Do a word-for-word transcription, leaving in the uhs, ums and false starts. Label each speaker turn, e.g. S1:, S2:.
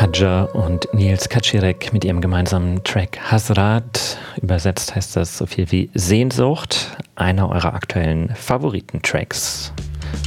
S1: Hadja und Nils Kaczirek mit ihrem gemeinsamen Track Hasrat. Übersetzt heißt das so viel wie Sehnsucht, einer eurer aktuellen Favoriten-Tracks.